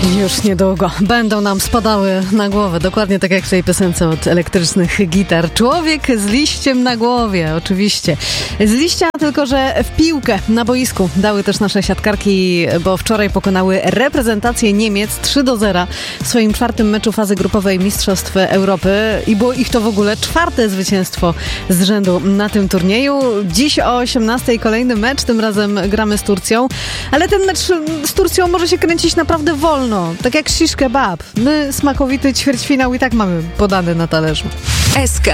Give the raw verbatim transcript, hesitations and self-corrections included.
Już niedługo będą nam spadały na głowę, dokładnie tak jak w tej piosence od Elektrycznych Gitar. Człowiek z liściem na głowie, oczywiście. Z liścia, tylko że w piłkę na boisku dały też nasze siatkarki, bo wczoraj pokonały reprezentację Niemiec trzy do zera w swoim czwartym meczu fazy grupowej Mistrzostw Europy i było ich to w ogóle czwarte zwycięstwo z rzędu na tym turnieju. Dziś o osiemnastej kolejny mecz, tym razem gramy z Turcją, ale ten mecz z Turcją może się kręcić naprawdę wolno. Tak jak shish kebab. My smakowity ćwierćfinał i tak mamy podany na talerzu. S K